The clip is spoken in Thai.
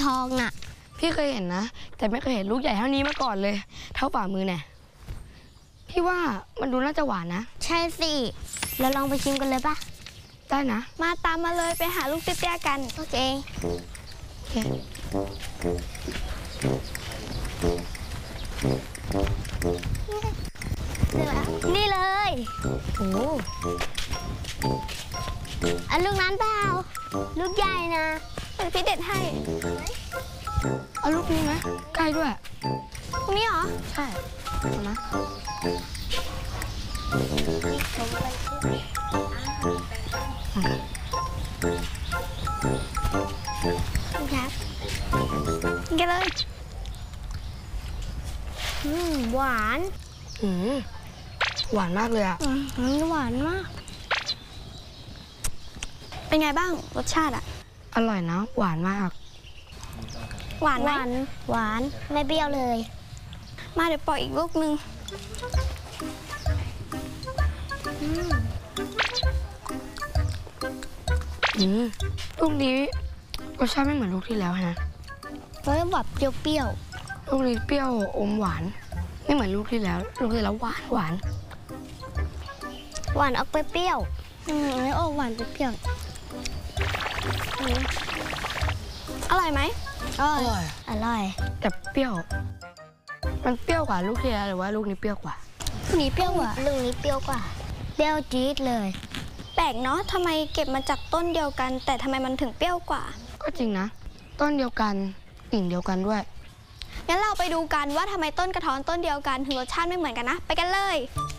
องน่ะพี่เคยเห็นนะแต่ไม่เคยเห็นลูกใหญ่เท่านี้มาก่อนเลยเท่าฝ่ามือเนี่ยพี่ว่ามันดูน่าจะหวานนะใช่สิเราลองไปชิมกันเลยปะได้นะมาตามมาเลยไปหาลูกเตี้ยๆกันโอเคนี่เลยโอ้อันลูกนั้นเปล่าลูกใหญ่นะพี่เด็ดให้เอาลูกนี้ไหมใกล้ด้วยตรงนี้เหรอใช่เอานะครับกินเลยหวานหวานมากเลยอ่ะหวานมากเป็นไงบ้างรสชาติอ่ะอร่อยนะหวานมากหวานไหมหวานไม่เปรี้ยวเลยมาเดี๋ยวปล่อยอีกลูกนึงลูกนี้รสชาติไม่เหมือนลูกที่แล้วนะเพราะแบบเปรี้ยวลูกนี้เปรี้ยวอมหวานไม่เหมือนลูกที่แล้วลูกที่แล้วหวานหวานออกไปเปรี้ยวไม่ออกหวานไปเปรี้ยวอร่อยไหมอร่อยแต่เปรี้ยวมันเปรี้ยวกว่าลูกที่แล้วหรือว่าลูกนี้เปรี้ยวกว่าลูกนี้เปรี้ยวกว่าลูกนี้เปรี้ยวกว่าเปรี้ยวจี๊ดเลยแปลกเนาะทำไมเก็บมาจากต้นเดียวกันแต่ทำไมมันถึงเปรี้ยวกว่าก็จริงนะต้นเดียวกันกิ่งเดียวกันด้วยงั้นเราไปดูกันว่าทำไมต้นกระท้อนต้นเดียวกันถึงรสชาติไม่เหมือนกันนะไปกันเลย